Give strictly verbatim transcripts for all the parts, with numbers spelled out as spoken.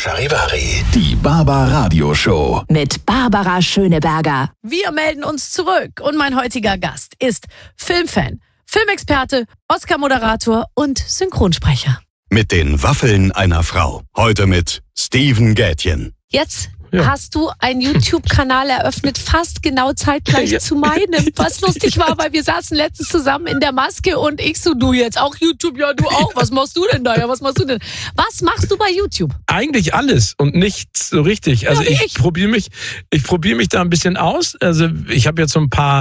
Charivari. Die Barbara-Radio-Show. Mit Barbara Schöneberger. Wir melden uns zurück und mein heutiger Gast ist Filmfan, Filmexperte, Oscar-Moderator und Synchronsprecher. Mit den Waffeln einer Frau. Heute mit Steven Gätjen. Jetzt ja. hast du einen YouTube-Kanal eröffnet, fast genau zeitgleich ja. zu meinem. Was lustig war, weil wir saßen letztens zusammen in der Maske und ich so, du jetzt auch YouTube, ja du auch. Was machst du denn da? Ja, was machst du denn? Was machst du bei YouTube? Eigentlich alles und nichts so richtig. Also ja, ich, ich. probiere mich, ich probiere mich da ein bisschen aus. Also ich habe jetzt so ein paar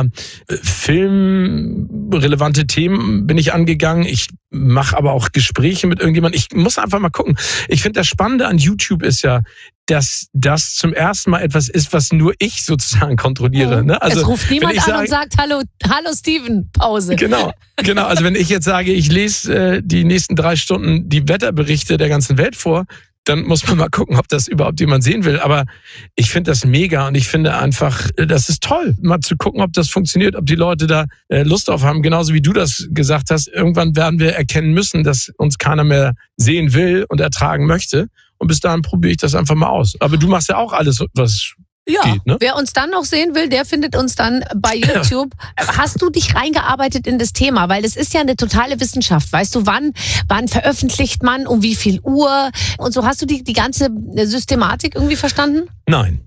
filmrelevante Themen bin ich angegangen. Ich mache aber auch Gespräche mit irgendjemandem. Ich muss einfach mal gucken. Ich finde, das Spannende an YouTube ist ja, dass das zum ersten Mal etwas ist, was nur ich sozusagen kontrolliere. Ne? Also, es ruft niemand an sage, und sagt, hallo, hallo Steven, Pause. Genau, genau. Also wenn ich jetzt sage, ich lese äh, die nächsten drei Stunden die Wetterberichte der ganzen Welt vor, dann muss man mal gucken, ob das überhaupt jemand sehen will. Aber ich finde das mega und ich finde einfach, das ist toll, mal zu gucken, ob das funktioniert, ob die Leute da äh, Lust drauf haben. Genauso wie du das gesagt hast, irgendwann werden wir erkennen müssen, dass uns keiner mehr sehen will und ertragen möchte. Und bis dahin probiere ich das einfach mal aus. Aber du machst ja auch alles, was ja, geht, ne? Wer uns dann noch sehen will, der findet uns dann bei YouTube. Hast du dich reingearbeitet in das Thema? Weil das ist ja eine totale Wissenschaft. Weißt du, wann, wann veröffentlicht man, um wie viel Uhr und so? Hast du die, die ganze Systematik irgendwie verstanden? Nein.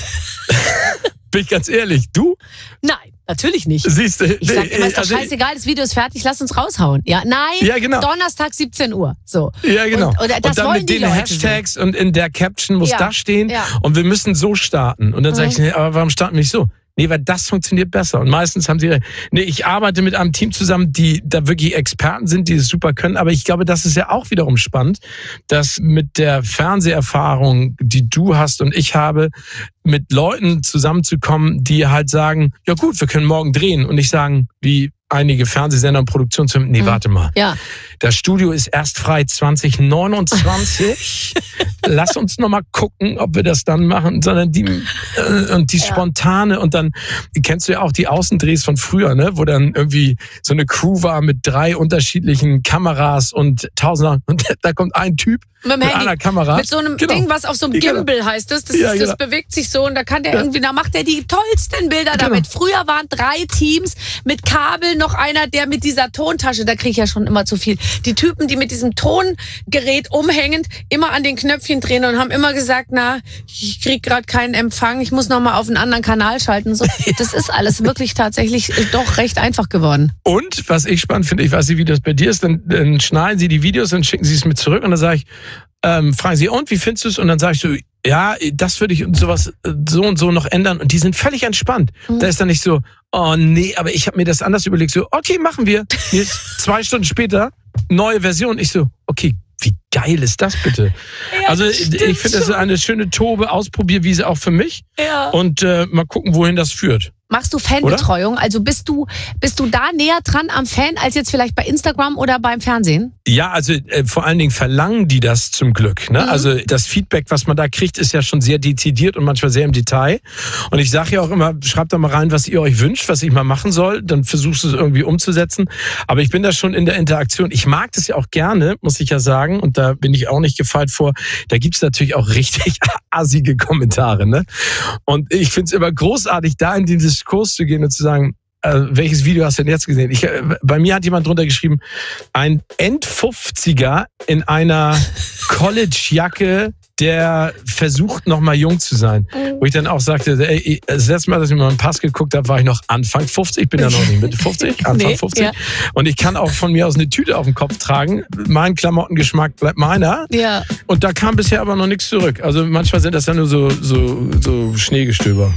Bin ich ganz ehrlich, du? Nein. Natürlich nicht. Siehst du, ich sag immer, ist doch also scheißegal, das Video ist fertig, lass uns raushauen. Ja, nein, ja, genau. Donnerstag siebzehn Uhr. So. Ja, genau. Und, und, das und dann wollen mit die den Leute Hashtags so. Und in der Caption muss ja. das stehen ja. und wir müssen so starten. Und dann mhm. sage ich, nee, aber warum starten wir nicht so? Nee, weil das funktioniert besser. Und meistens haben sie, nee, ich arbeite mit einem Team zusammen, die da wirklich Experten sind, die es super können. Aber ich glaube, das ist ja auch wiederum spannend, dass mit der Fernseherfahrung, die du hast und ich habe, mit Leuten zusammenzukommen, die halt sagen, ja gut, wir können morgen drehen und nicht sagen, wie einige Fernsehsender und Produktionsfirmen, nee, mhm. warte mal. Ja. Das Studio ist erst frei zwanzig neunundzwanzig. Lass uns noch mal gucken, ob wir das dann machen, sondern die äh, und die ja. spontane und dann kennst du ja auch die Außendrehs von früher, ne, wo dann irgendwie so eine Crew war mit drei unterschiedlichen Kameras und tausender und da kommt ein Typ mit, mit einer Kamera. Mit so einem genau. Ding, was auf so einem Gimbal genau. heißt. Das, das, ja, ist, das genau. bewegt sich so und da kann der ja. irgendwie, da macht er die tollsten Bilder genau. damit. Früher waren drei Teams mit Kabel, noch einer, der mit dieser Tontasche, da kriege ich ja schon immer zu viel. Die Typen, die mit diesem Tongerät umhängend immer an den Knöpfchen drehen und haben immer gesagt, na, ich krieg gerade keinen Empfang, ich muss noch mal auf einen anderen Kanal schalten. So, das ist alles wirklich tatsächlich doch recht einfach geworden. Und was ich spannend finde, ich weiß nicht, wie das bei dir ist, dann, dann schneiden sie die Videos und schicken sie es mit zurück und dann sage ich, ähm, fragen sie, und wie findest du es? Und dann sage ich so, ja, das würde ich und sowas so und so noch ändern. Und die sind völlig entspannt. Mhm. Da ist dann nicht so, oh nee, aber ich habe mir das anders überlegt. So, okay, machen wir. Jetzt zwei Stunden später, neue Version. Ich so, okay, wie geil ist das bitte? Ja, also ich finde, das ist eine schöne Tobe, Ausprobierwiese auch für mich. Ja. Und äh, mal gucken, wohin das führt. Machst du Fanbetreuung? Oder? Also bist du bist du da näher dran am Fan als jetzt vielleicht bei Instagram oder beim Fernsehen? Ja, also äh, vor allen Dingen verlangen die das zum Glück. Ne? Mhm. Also das Feedback, was man da kriegt, ist ja schon sehr dezidiert und manchmal sehr im Detail. Und ich sage ja auch immer, schreibt da mal rein, was ihr euch wünscht, was ich mal machen soll. Dann versuchst du es irgendwie umzusetzen. Aber ich bin da schon in der Interaktion. Ich mag das ja auch gerne, muss ich ja sagen. Und da bin ich auch nicht gefeit vor. Da gibt's natürlich auch richtig assige Kommentare. Ne? Und ich find's immer großartig, da in dieses Kurs zu gehen und zu sagen, äh, welches Video hast du denn jetzt gesehen? Ich, äh, bei mir hat jemand drunter geschrieben, ein End-fünfziger in einer College-Jacke, der versucht, noch mal jung zu sein. Mhm. Wo ich dann auch sagte, ey, das letzte Mal, dass ich mal einen Pass geguckt habe, war ich noch Anfang fünfzig. Ich bin ja noch nicht Mitte fünfzig, Anfang nee, fünfzig. Ja. Und ich kann auch von mir aus eine Tüte auf dem Kopf tragen. Mein Klamottengeschmack bleibt meiner. Ja. Und da kam bisher aber noch nichts zurück. Also manchmal sind das ja nur so, so, so Schneegestöber.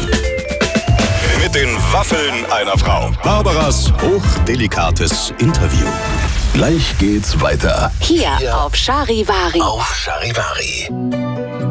Mit den Waffeln einer Frau. Barbaras hochdelikates Interview. Gleich geht's weiter. Hier, Hier. auf Charivari. Auf Charivari.